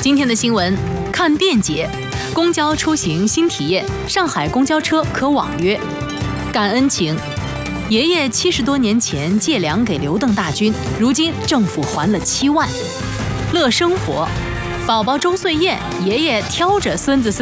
今天的新闻，看电节，公交出行新体验，上海公交车可网约。感恩情，爷爷70多年前借粮给刘邓大军，如今政府还了7万。乐生活，宝宝周岁宴，爷爷挑着孙子